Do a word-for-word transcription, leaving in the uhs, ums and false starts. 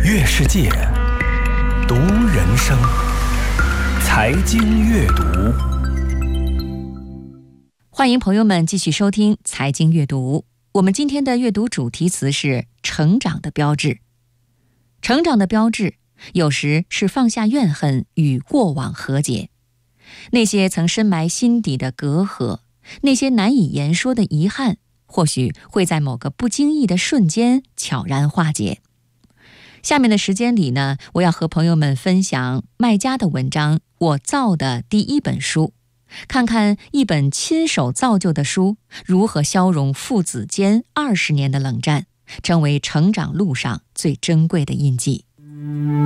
阅世界，读人生，财经阅读。 欢迎朋友们继续收听财经阅读。我们今天的阅读主题词是成长的标志。成长的标志有时是放下怨恨，与过往和解。那些曾深埋心底的隔阂，那些难以言说的遗憾，或许会在某个不经意的瞬间悄然化解。下面的时间里呢，我要和朋友们分享麦家的文章《我造的第一本书》，看看一本亲手造就的书如何消融父子间二十年的冷战，成为成长路上最珍贵的印记。